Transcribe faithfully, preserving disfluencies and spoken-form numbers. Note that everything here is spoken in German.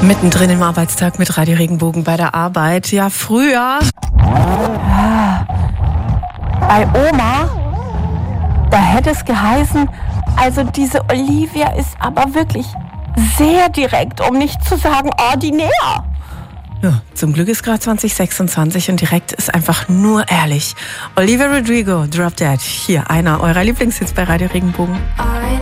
Mittendrin im Arbeitstag mit Radio Regenbogen bei der Arbeit. Ja, früher. Ja, bei Oma, da hätte es geheißen, also diese Olivia ist aber wirklich sehr direkt, um nicht zu sagen ordinär. Ja, zum Glück ist gerade zwanzig sechsundzwanzig und direkt ist einfach nur ehrlich. Olivia Rodrigo, Drop Dead. Hier einer eurer Lieblingshits bei Radio Regenbogen. I